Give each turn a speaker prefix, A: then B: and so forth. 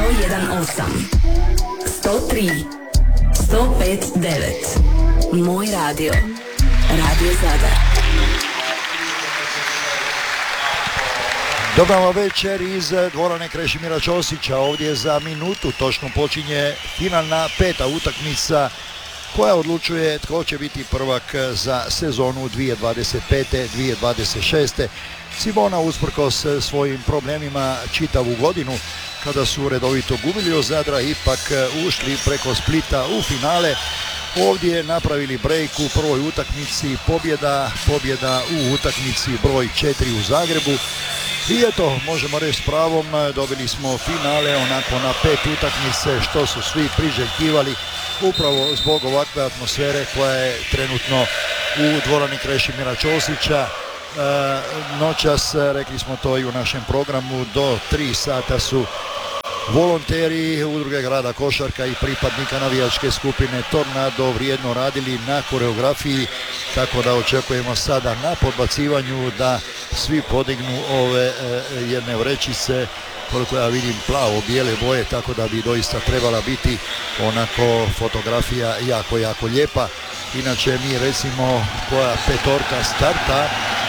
A: 101,8 103 105,9 Moj radio. Radio Zadar.
B: Dobar vam večer iz dvorane Krešimira Ćosića. Ovdje za minutu točno počinje finalna peta utakmica koja odlučuje tko će biti prvak za sezonu 2025-2026. Cibona usprkos svojim problemima čitavu godinu kada su redovito gubili od Zadra ipak ušli preko Splita u finale. Ovdje napravili break u prvoj utakmici, pobjeda u utakmici broj 4 u Zagrebu. I eto, možemo reći s pravom, dobili smo finale onako na 5 utakmice što su svi priželjkivali upravo zbog ovakve atmosfere koja je trenutno u dvorani Krešimira Ćosića. Noćas, rekli smo to i u našem programu, do 3 sata su volonteri Udruge grada Košarka i pripadnika navijačke skupine Tornado vrijedno radili na koreografiji, tako da očekujemo sada na podbacivanju da svi podignu ove jedne vrećice, koliko ja vidim plavo-bijele boje, tako da bi doista trebala biti onako fotografija jako lijepa. Inače mi recimo koja petorka starta